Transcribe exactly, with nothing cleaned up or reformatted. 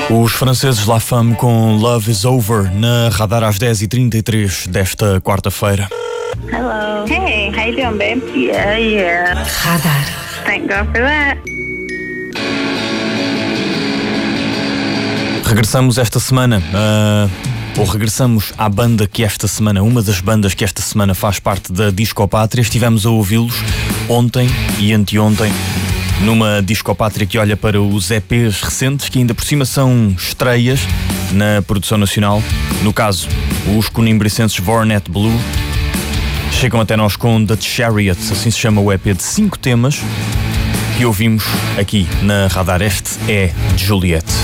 Os franceses La Femme com Love Is Over na Radar às dez e trinta e três desta quarta-feira. Hello. Hey, how you doing, babe? Yeah, yeah. Radar. Thank God for that. Regressamos esta semana, uh, ou regressamos à banda que esta semana, uma das bandas que esta semana faz parte da Discopátria. Estivemos a ouvi-los ontem e anteontem numa Discopátria que olha para os E Ps recentes, que ainda por cima são estreias na produção nacional. No caso, os conimbricenses Vornet Blue chegam até nós com The Chariot, assim se chama o E P de cinco temas que ouvimos aqui na Radar. Este é Juliette.